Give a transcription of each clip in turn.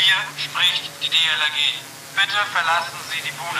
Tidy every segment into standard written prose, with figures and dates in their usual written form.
Hier spricht die DLRG. Bitte verlassen Sie die Bühne.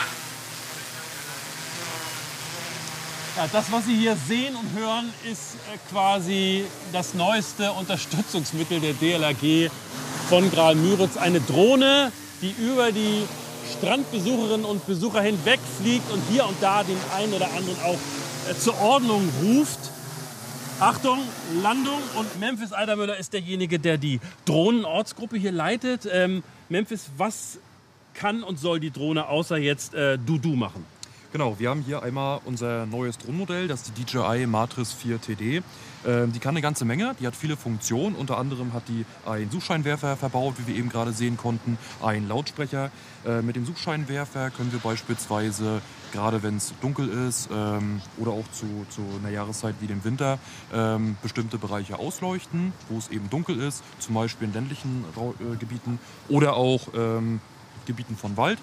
Ja, das, was Sie hier sehen und hören, ist quasi das neueste Unterstützungsmittel der DLRG von Graal-Müritz. Eine Drohne, die über die Strandbesucherinnen und Besucher hinweg fliegt und hier und da den einen oder anderen auch zur Ordnung ruft. Achtung, Landung, und Memphis Eidermüller ist derjenige, der die Drohnenortsgruppe hier leitet. Memphis, was kann und soll die Drohne außer jetzt Du machen? Genau, wir haben hier einmal unser neues Drohnenmodell, das ist die DJI Matrix 4 TD. Die kann eine ganze Menge, die hat viele Funktionen. Unter anderem hat die einen Suchscheinwerfer verbaut, wie wir eben gerade sehen konnten, einen Lautsprecher. Mit dem Suchscheinwerfer können wir beispielsweise, gerade wenn es dunkel ist oder auch zu einer Jahreszeit wie dem Winter, bestimmte Bereiche ausleuchten, wo es eben dunkel ist, zum Beispiel in ländlichen Gebieten oder auch Gebieten von Wald.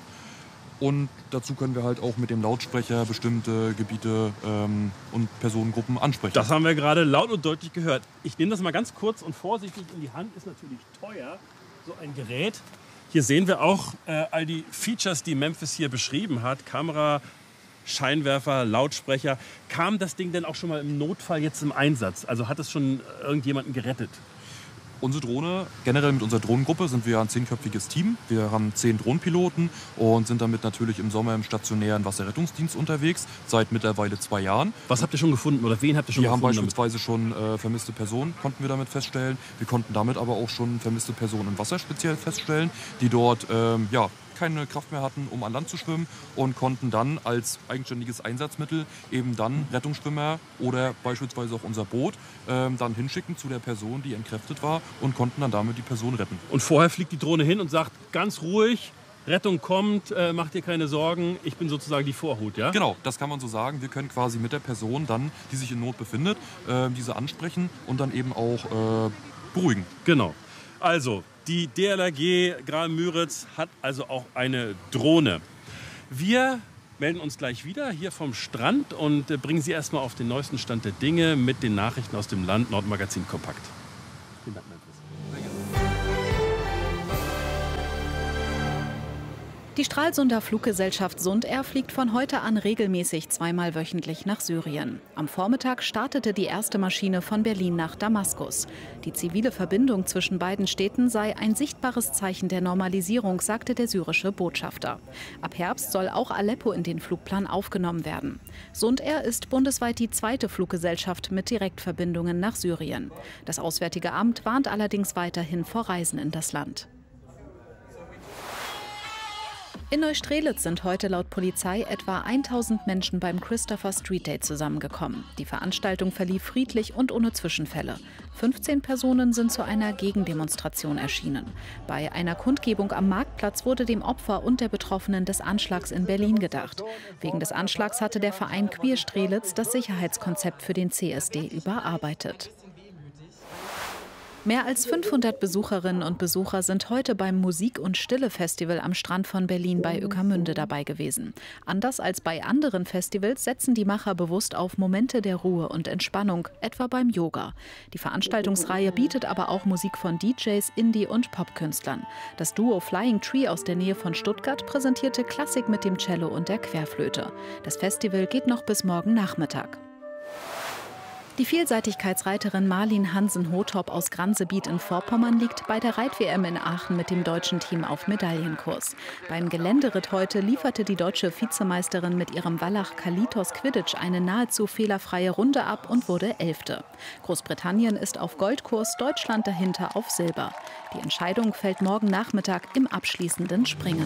Und dazu können wir halt auch mit dem Lautsprecher bestimmte Gebiete und Personengruppen ansprechen. Das haben wir gerade laut und deutlich gehört. Ich nehme das mal ganz kurz und vorsichtig in die Hand. Ist natürlich teuer, so ein Gerät. Hier sehen wir auch all die Features, die Memphis hier beschrieben hat. Kamera, Scheinwerfer, Lautsprecher. Kam das Ding denn auch schon mal im Notfall jetzt im Einsatz? Also hat es schon irgendjemanden gerettet? Unsere Drohne, generell mit unserer Drohnengruppe sind wir ein 10-köpfiges Team. Wir haben 10 Drohnenpiloten und sind damit natürlich im Sommer im stationären Wasserrettungsdienst unterwegs, seit mittlerweile 2 Jahren. Was habt ihr schon gefunden oder wen habt ihr schon gefunden? Wir haben beispielsweise schon vermisste Personen, konnten wir damit feststellen. Wir konnten damit aber auch schon vermisste Personen im Wasser speziell feststellen, die dort keine Kraft mehr hatten, um an Land zu schwimmen, und konnten dann als eigenständiges Einsatzmittel eben dann Rettungsschwimmer oder beispielsweise auch unser Boot dann hinschicken zu der Person, die entkräftet war, und konnten dann damit die Person retten. Und vorher fliegt die Drohne hin und sagt ganz ruhig: Rettung kommt, macht dir keine Sorgen, ich bin sozusagen die Vorhut, ja? Genau, das kann man so sagen. Wir können quasi mit der Person dann, die sich in Not befindet, diese ansprechen und dann eben auch beruhigen. Genau. Also, die DLRG Graal-Müritz hat also auch eine Drohne. Wir melden uns gleich wieder hier vom Strand und bringen Sie erstmal auf den neuesten Stand der Dinge mit den Nachrichten aus dem Land. Nordmagazin Kompakt. Vielen Dank, Memphis. Die Stralsunder Fluggesellschaft Sundair fliegt von heute an regelmäßig 2-mal wöchentlich nach Syrien. Am Vormittag startete die erste Maschine von Berlin nach Damaskus. Die zivile Verbindung zwischen beiden Städten sei ein sichtbares Zeichen der Normalisierung, sagte der syrische Botschafter. Ab Herbst soll auch Aleppo in den Flugplan aufgenommen werden. Sundair ist bundesweit die zweite Fluggesellschaft mit Direktverbindungen nach Syrien. Das Auswärtige Amt warnt allerdings weiterhin vor Reisen in das Land. In Neustrelitz sind heute laut Polizei etwa 1000 Menschen beim Christopher Street Day zusammengekommen. Die Veranstaltung verlief friedlich und ohne Zwischenfälle. 15 Personen sind zu einer Gegendemonstration erschienen. Bei einer Kundgebung am Marktplatz wurde dem Opfer und der Betroffenen des Anschlags in Berlin gedacht. Wegen des Anschlags hatte der Verein Queer Strelitz das Sicherheitskonzept für den CSD überarbeitet. Mehr als 500 Besucherinnen und Besucher sind heute beim Musik- und Stille-Festival am Strand von Berlin bei Ueckermünde dabei gewesen. Anders als bei anderen Festivals setzen die Macher bewusst auf Momente der Ruhe und Entspannung, etwa beim Yoga. Die Veranstaltungsreihe bietet aber auch Musik von DJs, Indie- und Popkünstlern. Das Duo Flying Tree aus der Nähe von Stuttgart präsentierte Klassik mit dem Cello und der Querflöte. Das Festival geht noch bis morgen Nachmittag. Die Vielseitigkeitsreiterin Marlin Hansen-Hotop aus Gransebiet in Vorpommern liegt bei der Reit-WM in Aachen mit dem deutschen Team auf Medaillenkurs. Beim Geländeritt heute lieferte die deutsche Vizemeisterin mit ihrem Wallach Kalitos Quidditch eine nahezu fehlerfreie Runde ab und wurde 11. Großbritannien ist auf Goldkurs, Deutschland dahinter auf Silber. Die Entscheidung fällt morgen Nachmittag im abschließenden Springen.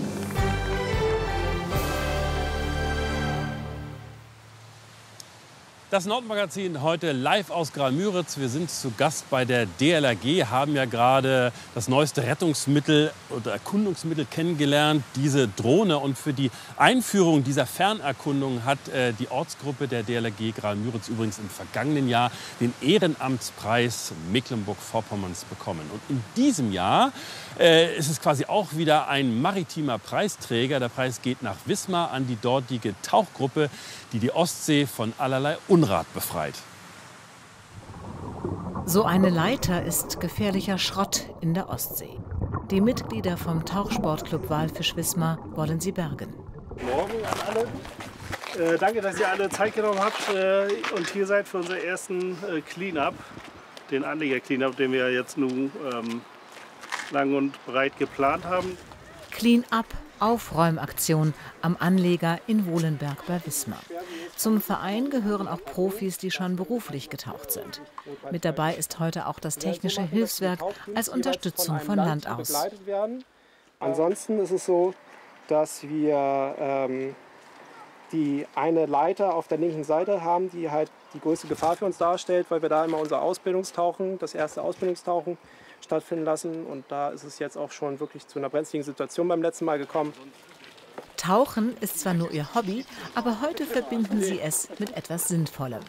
Das Nordmagazin heute live aus Graal-Müritz. Wir sind zu Gast bei der DLRG, haben ja gerade das neueste Rettungsmittel oder Erkundungsmittel kennengelernt, diese Drohne. Und für die Einführung dieser Fernerkundung hat die Ortsgruppe der DLRG Graal-Müritz übrigens im vergangenen Jahr den Ehrenamtspreis Mecklenburg-Vorpommerns bekommen. Und in diesem Jahr ist es quasi auch wieder ein maritimer Preisträger. Der Preis geht nach Wismar an die dortige Tauchgruppe, die die Ostsee von allerlei Unrat befreit. So eine Leiter ist gefährlicher Schrott in der Ostsee. Die Mitglieder vom Tauchsportclub Walfisch Wismar wollen sie bergen. Morgen an alle. Danke, dass ihr alle Zeit genommen habt und hier seid für unseren ersten Cleanup, den Anleger-Cleanup, den wir jetzt nun lang und breit geplant haben. Clean-up, Aufräumaktion am Anleger in Wohlenberg bei Wismar. Zum Verein gehören auch Profis, die schon beruflich getaucht sind. Mit dabei ist heute auch das Technische Hilfswerk als Unterstützung von Land aus. Ansonsten ist es so, dass wir die eine Leiter auf der linken Seite haben, die halt die größte Gefahr für uns darstellt, weil wir da immer unser Ausbildungstauchen, das erste Ausbildungstauchen stattfinden lassen. Und da ist es jetzt auch schon wirklich zu einer brenzligen Situation beim letzten Mal gekommen. Tauchen ist zwar nur ihr Hobby, aber heute verbinden sie es mit etwas Sinnvollem.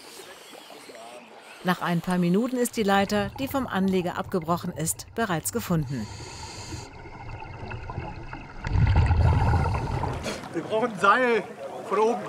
Nach ein paar Minuten ist die Leiter, die vom Anleger abgebrochen ist, bereits gefunden. Wir brauchen ein Seil von oben.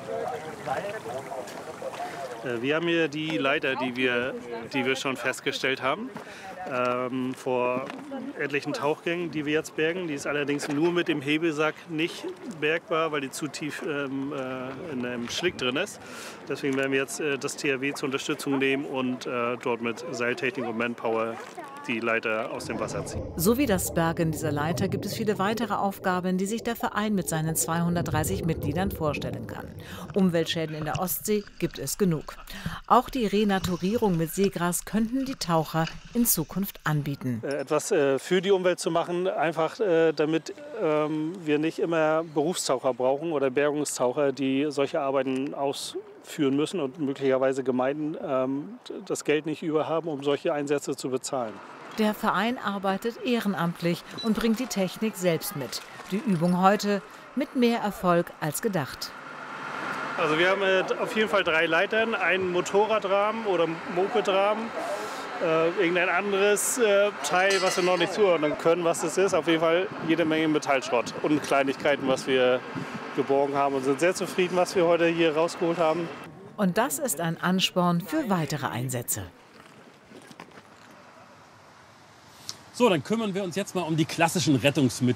Wir haben hier die Leiter, die wir schon festgestellt haben, vor etlichen Tauchgängen, die wir jetzt bergen. Die ist allerdings nur mit dem Hebelsack nicht bergbar, weil die zu tief in einem Schlick drin ist. Deswegen werden wir jetzt das THW zur Unterstützung nehmen und dort mit Seiltechnik und Manpower die Leiter aus dem Wasser ziehen. So wie das Bergen dieser Leiter gibt es viele weitere Aufgaben, die sich der Verein mit seinen 230 Mitgliedern vorstellen kann. Umweltschäden in der Ostsee gibt es genug. Auch die Renaturierung mit Seegras könnten die Taucher in Zukunft anbieten. Etwas für die Umwelt zu machen, einfach damit wir nicht immer Berufstaucher brauchen oder Bergungstaucher, die solche Arbeiten ausführen müssen und möglicherweise Gemeinden das Geld nicht über haben, um solche Einsätze zu bezahlen. Der Verein arbeitet ehrenamtlich und bringt die Technik selbst mit. Die Übung heute mit mehr Erfolg als gedacht. Also wir haben auf jeden Fall 3 Leitern, einen Motorradrahmen oder Mopedrahmen, irgendein anderes Teil, was wir noch nicht zuordnen können, was das ist. Auf jeden Fall jede Menge Metallschrott und Kleinigkeiten, was wir geborgen haben und sind sehr zufrieden, was wir heute hier rausgeholt haben. Und das ist ein Ansporn für weitere Einsätze. So, dann kümmern wir uns jetzt mal um die klassischen Rettungsmittel.